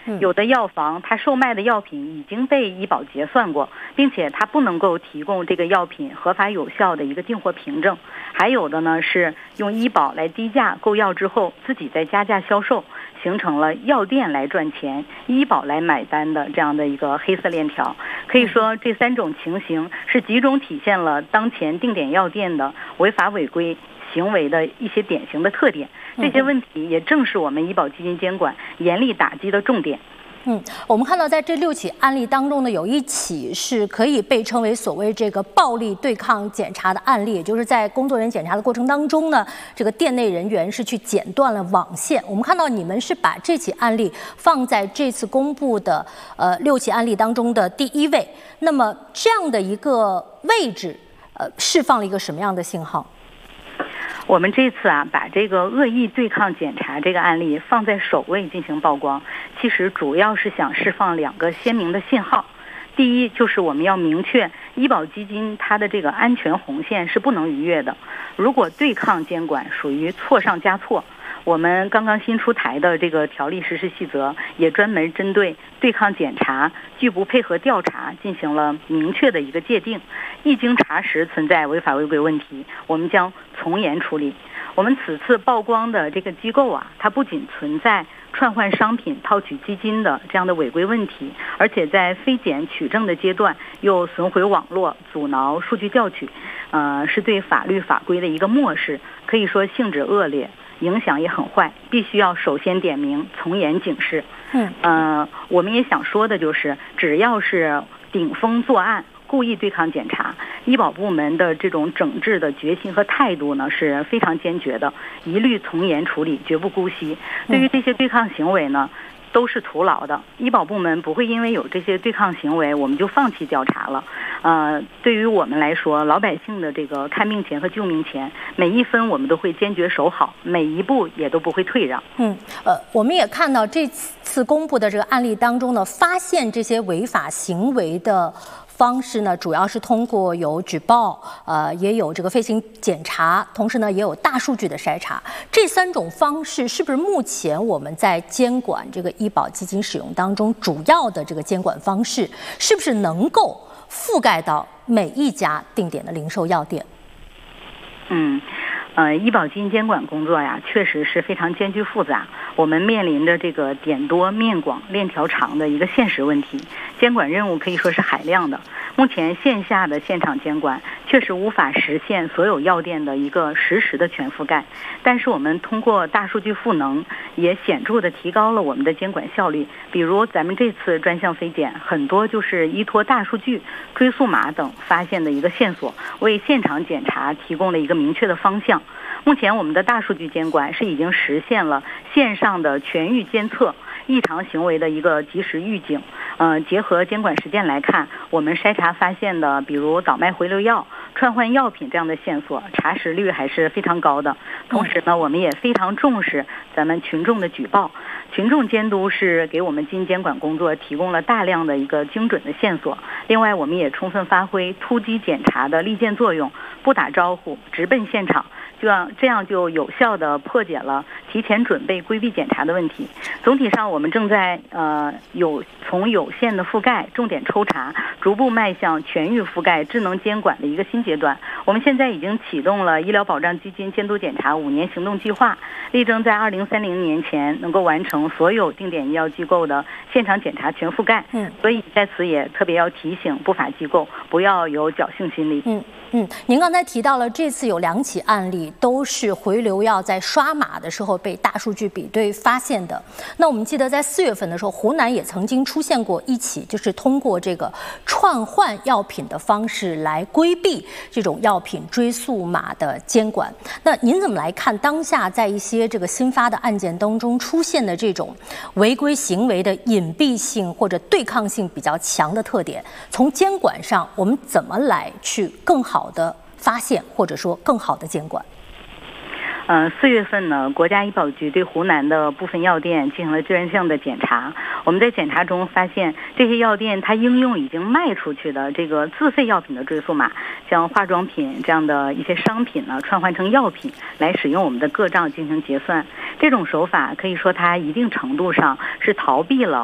有的药房它售卖的药品已经被医保结算过，并且它不能够提供这个药品合法有效的一个进货凭证。还有的呢是用医保来低价购药之后自己再加价销售，形成了药店来赚钱，医保来买单的这样的一个黑色链条。可以说这3种情形是集中体现了当前定点药店的违法违规行为的一些典型的特点。这些问题也正是我们医保基金监管严厉打击的重点。 我们看到在这6起案例当中呢，有1起是可以被称为所谓这个暴力对抗检查的案例，也就是在工作人员检查的过程当中呢，这个店内人员是去剪断了网线。我们看到你们是把这起案例放在这次公布的6起案例当中的第1位。那么这样的一个位置，释放了一个什么样的信号？ 我们这次把这个恶意对抗检查这个案例放在首位进行曝光，其实主要是想释放2个鲜明的信号。第一，就是我们要明确医保基金它的这个安全红线是不能逾越的。如果对抗监管属于错上加错，我们刚刚新出台的这个条例实施细则也专门针对对抗检查拒不配合调查进行了明确的一个界定。一经查实存在违法违规问题，我们将从严处理。我们此次曝光的这个机构它不仅存在串换商品套取基金的这样的违规问题，而且在非检取证的阶段又损毁网络、阻挠数据调取，是对法律法规的一个漠视，可以说性质恶劣，影响也很坏，必须要首先点名，从严警示。我们也想说的就是，只要是顶风作案、故意对抗检查，医保部门的这种整治的决心和态度呢是非常坚决的，一律从严处理，绝不姑息。对于这些对抗行为呢，都是徒劳的。医保部门不会因为有这些对抗行为，我们就放弃调查了。对于我们来说，老百姓的这个看病钱和救命钱，每一分我们都会坚决守好，每一步也都不会退让。 我们也看到这次公布的这个案例当中呢，发现这些违法行为的方式呢，主要是通过有举报，也有这个飞行检查，同时呢也有大数据的筛查。这3种方式是不是目前我们在监管这个医保基金使用当中主要的这个监管方式？是不是能够覆盖到每一家定点的零售药店？ 医保基金监管工作确实是非常艰巨复杂，我们面临着这个点多面广链条长的一个现实问题，监管任务可以说是海量的。目前线下的现场监管确实无法实现所有药店的一个实时的全覆盖，但是我们通过大数据赋能，也显著的提高了我们的监管效率。比如咱们这次专项非检，很多就是依托大数据、追溯码等发现的一个线索，为现场检查提供了一个明确的方向。目前我们的大数据监管是已经实现了线上的全域监测异常行为的一个及时预警。结合监管实践来看，我们筛查发现的比如倒卖回流药、串换药品这样的线索，查实率还是非常高的。同时呢，我们也非常重视咱们群众的举报，群众监督是给我们基金监管工作提供了大量的一个精准的线索。另外，我们也充分发挥突击检查的利剑作用，不打招呼，直奔现场，这样就有效地破解了提前准备规避检查的问题。总体上，我们正在从有限的覆盖、重点抽查，逐步迈向全域覆盖、智能监管的一个新阶段。我们现在已经启动了医疗保障基金监督检查5年行动计划，力争在2030年前能够完成所有定点医药机构的现场检查全覆盖。所以在此也特别要提醒不法机构不要有侥幸心理。 您刚才提到了这次有2起案例都是回流药在刷码的时候被大数据比对发现的。那我们记得在4月份的时候，湖南也曾经出现过1起，就是通过这个串换药品的方式来规避这种药品追溯码的监管。那您怎么来看当下在一些这个新发的案件当中出现的这种违规行为的隐蔽性或者对抗性比较强的特点？从监管上，我们怎么来去更好的发现或者说更好的监管 ？4月份呢，国家医保局对湖南的部分药店进行了专项的检查。我们在检查中发现，这些药店它应用已经卖出去的这个自费药品的追溯码，像化妆品这样的一些商品呢，串换成药品来使用我们的个账进行结算。这种手法可以说它一定程度上是逃避了